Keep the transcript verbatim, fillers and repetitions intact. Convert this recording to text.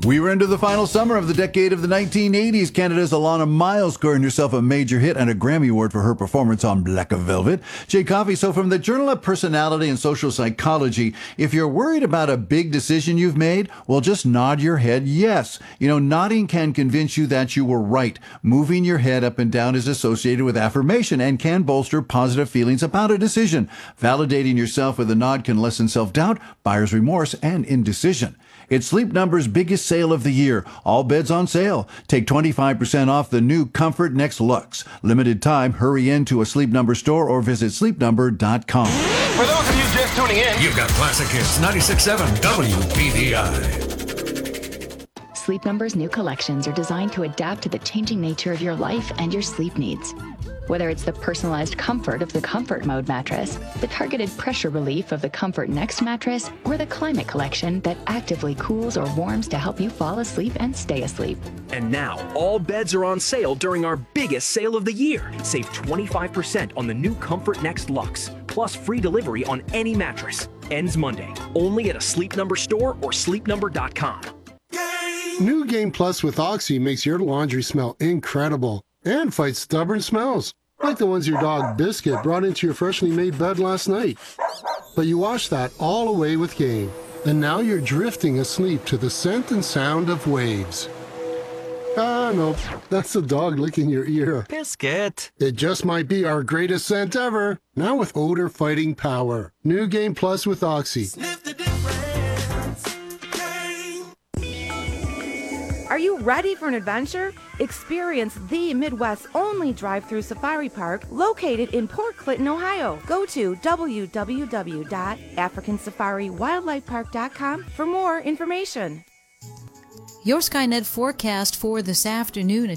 We were into the final summer of the decade of the nineteen eighties. Canada's Alana Miles scoring herself a major hit and a Grammy Award for her performance on Black Velvet. Jay Coffey, so from the Journal of Personality and Social Psychology, if you're worried about a big decision you've made, well, just nod your head yes. You know, nodding can convince you that you were right. Moving your head up and down is associated with affirmation and can bolster positive feelings about a decision. Validating yourself with a nod can lessen self-doubt, buyer's remorse, and indecision. It's Sleep Number's biggest sale of the year. All beds on sale. Take twenty-five percent off the new Comfort Next Luxe. Limited time. Hurry into a Sleep Number store or visit sleep number dot com. For those of you just tuning in, you've got Classic Hits ninety-six point seven W B D I. Sleep Number's new collections are designed to adapt to the changing nature of your life and your sleep needs. Whether it's the personalized comfort of the Comfort Mode mattress, the targeted pressure relief of the Comfort Next mattress, or the Climate Collection that actively cools or warms to help you fall asleep and stay asleep. And now, all beds are on sale during our biggest sale of the year. Save twenty-five percent on the new Comfort Next Luxe, plus free delivery on any mattress. Ends Monday. Only at a Sleep Number store or sleep number dot com. New Game Plus with Oxy makes your laundry smell incredible and fights stubborn smells, like the ones your dog Biscuit brought into your freshly made bed last night. But you wash that all away with Game, and now you're drifting asleep to the scent and sound of waves. Ah, no, that's the dog licking your ear. Biscuit. It just might be our greatest scent ever, now with odor-fighting power. New Game Plus with Oxy. Are you ready for an adventure? Experience the Midwest's only drive-through safari park located in Port Clinton, Ohio. Go to w w w dot african safari wildlife park dot com for more information. Your Skynet forecast for this afternoon.